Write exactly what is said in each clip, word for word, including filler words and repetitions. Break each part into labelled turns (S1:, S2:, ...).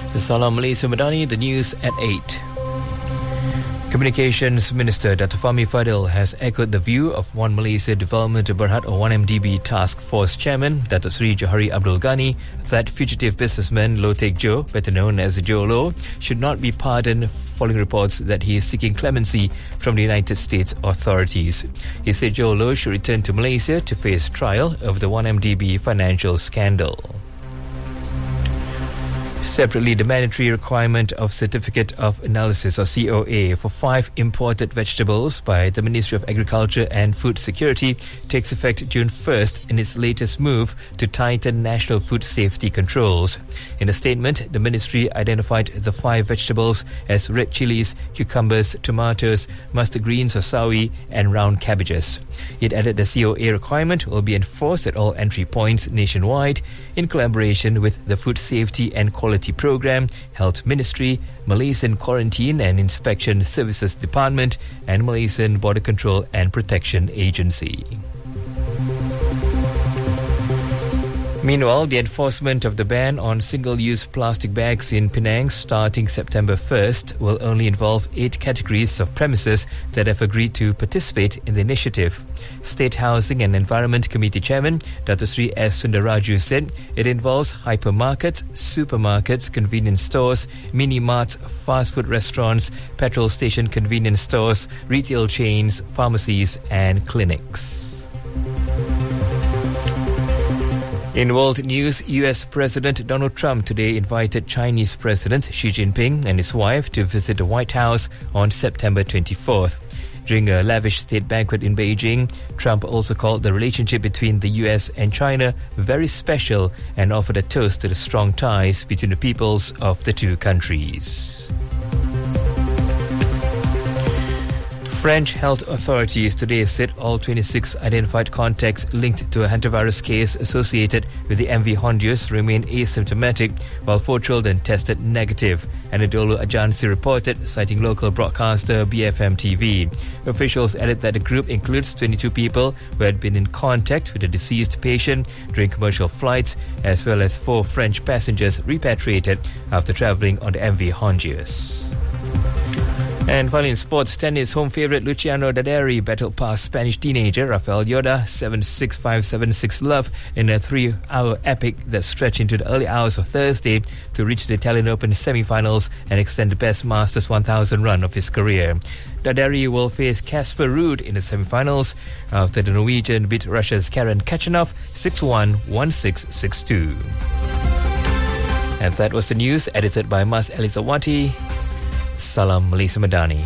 S1: Salam Malaysia Madani, the news at eight. Communications Minister Dato' Fahmi Fadil has echoed the view of One Malaysia Development Berhad or one M D B Task Force Chairman Dato' Sri Johari Abdul Ghani that fugitive businessman Loh Teck Joe, better known as Joe Loh, should not be pardoned following reports that he is seeking clemency from the United States authorities. He said Joe Loh should return to Malaysia to face trial over the one M D B financial scandal. Separately, the mandatory requirement of Certificate of Analysis or C O A for five imported vegetables by the Ministry of Agriculture and Food Security takes effect June first in its latest move to tighten national food safety controls. In a statement, the ministry identified the five vegetables as red chilies, cucumbers, tomatoes, mustard greens or sawi, and round cabbages. It added the C O A requirement will be enforced at all entry points nationwide in collaboration with the Food Safety and Quality Program, Health Ministry, Malaysian Quarantine and Inspection Services Department, and Malaysian Border Control and Protection Agency. Meanwhile, the enforcement of the ban on single-use plastic bags in Penang starting September first will only involve eight categories of premises that have agreed to participate in the initiative. State Housing and Environment Committee Chairman Dato' Sri S. Sundaraju said it involves hypermarkets, supermarkets, convenience stores, mini-marts, fast food restaurants, petrol station convenience stores, retail chains, pharmacies and clinics. In world news, U S President Donald Trump today invited Chinese President Xi Jinping and his wife to visit the White House on September twenty-fourth. During a lavish state banquet in Beijing, Trump also called the relationship between the U S and China very special and offered a toast to the strong ties between the peoples of the two countries. French health authorities today said all twenty-six identified contacts linked to a hantavirus case associated with the M V Honduras remain asymptomatic, while four children tested negative, Anadolu Ajansi reported, citing local broadcaster B F M T V. Officials added that the group includes twenty-two people who had been in contact with the deceased patient during commercial flights, as well as four French passengers repatriated after travelling on the M V Honduras. And finally in sports, tennis home favourite Luciano Daderi battled past Spanish teenager Rafael Yoda seven six five seven six love in a three-hour epic that stretched into the early hours of Thursday to reach the Italian Open semi-finals and extend the best Masters one thousand run of his career. Daderi will face Casper Ruud in the semi-finals after the Norwegian beat Russia's Karen Khachanov six one, one six, six two. And that was the news, edited by Mas Elizawati. Salam Malaysia Madani.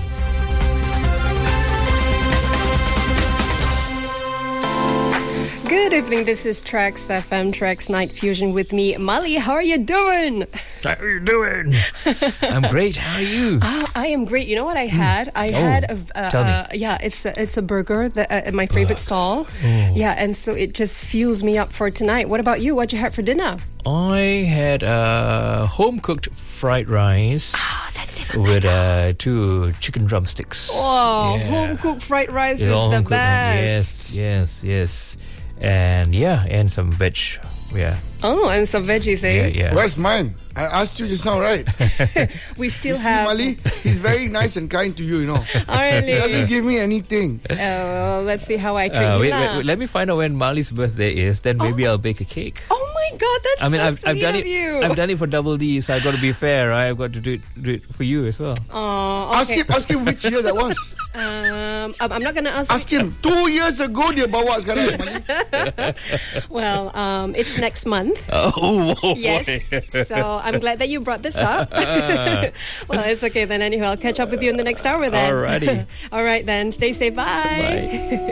S2: Good evening, this is Trax F M, Trax Night Fusion with me, Mali. How are you doing?
S1: How are you doing? I'm great. How are you?
S2: Oh, I am great. You know what I had? I
S1: Oh,
S2: had a, uh,
S1: tell me.
S2: uh, yeah, it's a, it's a burger that, uh, at my favorite stall.
S1: Oh.
S2: Yeah, and so it just fuels me up for tonight. What about you? What'd you have for dinner?
S1: I had uh, home-cooked fried rice
S2: Oh, that's even
S1: with
S2: better.
S1: uh, two chicken drumsticks.
S2: Oh,
S1: Yeah.
S2: home cooked fried rice
S1: It's
S2: is
S1: all
S2: the
S1: home-cooked.
S2: best.
S1: Yes, yes, yes. And yeah, and some veg. Yeah,
S2: Oh, and some veggies, eh?
S1: yeah, yeah.
S3: Where's mine? I asked you just now, right?
S2: We still
S3: You see,
S2: have.
S3: Mali, he's very nice and kind to you, you know.
S2: Oh, really?
S3: He doesn't give me anything.
S2: Uh, well, let's see how I treat
S1: Uh,
S2: you
S1: wait,
S2: now.
S1: wait, wait, let me find out when Mali's birthday is. Then maybe I'll bake a cake.
S2: Oh my God, that's
S1: I mean,
S2: so
S1: I've, I've
S2: sweet
S1: done
S2: of
S1: it.
S2: you.
S1: I've done it for Double D, so I've got to be fair, right? I've got to do it, do it for you as well.
S2: Oh,
S3: Ask
S2: okay.
S3: him, ask him which year that was.
S2: Um, I'm I'm not going to ask.
S3: Ask him. Two years ago dia bawa sekarang. Mali.
S2: Well, um, it's next month.
S1: Oh,
S2: Yes. So I'm glad that you brought this up. Well, it's okay then. Anyhow, I'll catch up with you in the next hour then.
S1: Alrighty.
S2: All right then. Stay safe. Bye.
S1: Bye.